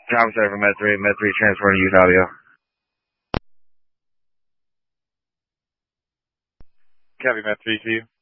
Travel center for Med 3 transfer to use audio. Copy, Med 3 to you.